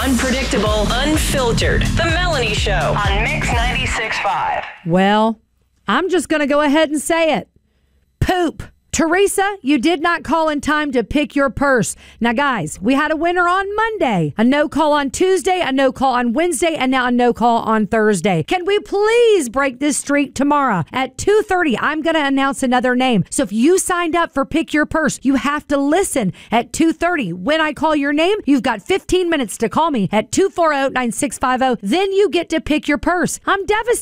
Unpredictable, unfiltered. The Melanie Show on Mix 96.5. Well, I'm just going to go ahead and say it. Poop. Teresa, you did not call in time to pick your purse. Now, guys, we had a winner on Monday, a no call on Tuesday, a no call on Wednesday, and now a no call on Thursday. Can we please break this streak tomorrow? At 2:30, I'm going to announce another name. So if you signed up for Pick Your Purse, you have to listen at 2:30. When I call your name, you've got 15 minutes to call me at 240-9650. Then you get to pick your purse. I'm devastated.